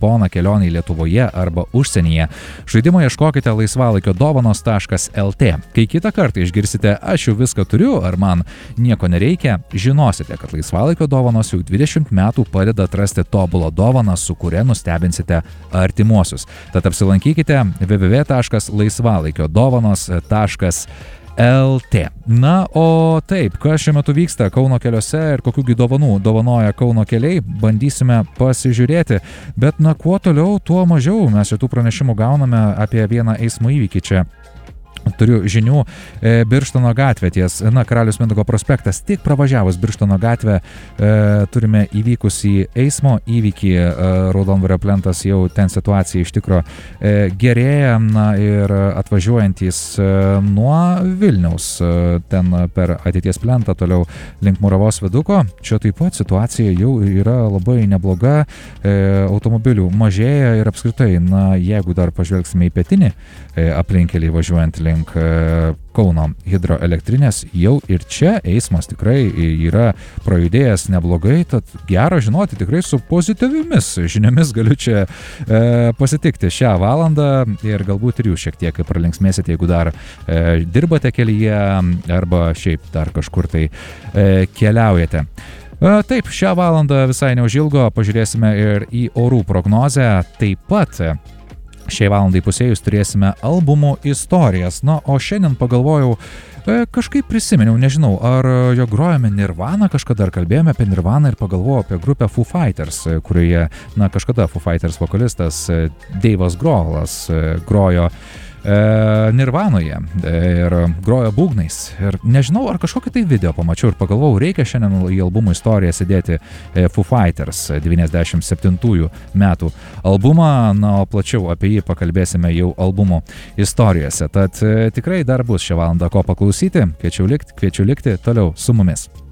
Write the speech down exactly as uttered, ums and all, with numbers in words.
kuponą kelionį Lietuvoje arba užsienyje. Žaidimo ieškokite laisvalaikio dovanos taškas el tė. Kai kitą kartą išgirsite aš jau viską turiu ar man nieko nereikia, žinosite, kad laisvalaikio dovanos jau dvidešimt metų padeda atrasti tobulą dovaną, su kuria nustebinsite artimuosius. Tad apsilankykite w w w taškas laisvalaikio dovanos taškas el tė. Na, o taip, kas šiuo metu vyksta Kauno keliuose ir kokių dovanų dovanoja Kauno keliai, bandysime pasižiūrėti. Bet, na, kuo toliau, tuo mažiau mes šitų pranešimų gauname apie vieną eismo įvykį čia. Turiu žinių, e, Birštono gatvė ties, na, Karaliaus Mindaugo prospektas, tik pravažiavus Birštono gatvę e, turime įvykusį eismo įvykį, e, Raudondvario plentas jau ten situacija iš tikro e, gerėja, na, ir atvažiuojantys e, nuo Vilniaus, e, ten per ateities plentą toliau link Muravos viaduko, čia taip pat situacija jau yra labai nebloga, e, automobilių mažėja ir apskritai, na, jeigu dar pažvelgsime į pietinį e, aplinkelį važiuojant link Kauno hidroelektrinės, jau ir čia eismas tikrai yra prajudėjęs neblogai, tad gera žinoti, tikrai su pozityviomis žiniomis galiu čia e, pasitikti šią valandą ir galbūt ir jūs šiek tiek pralinksmėsite, jeigu dar e, dirbate kelyje arba šiaip dar kažkur tai e, keliaujate. E, taip, šią valandą visai neužilgo pažiūrėsime ir į orų prognozę, taip pat šiai valandai pusėjus turėsime albumų istorijas. Na, o šiandien pagalvojau, e, kažkaip prisiminiau, nežinau, ar jo grojame Nirvana, kažkada ar kalbėjome apie Nirvaną ir pagalvojau apie grupę Foo Fighters, kurioje, na, kažkada Foo Fighters vokalistas Dave'as Grohlas grojo e, Nirvanoje ir grojo būgnais. Ir nežinau, ar kažkokį tai video pamačiau ir pagalvojau, reikia šiandien į albumų istoriją sėdėti Foo Fighters devyniasdešimt septintųjų metų albumą, na, o plačiau apie jį pakalbėsime jau albumų istorijose. Tad e, tikrai dar bus šią valandą ko paklausyti, kviečiu likti, kviečiu likti toliau su mumis.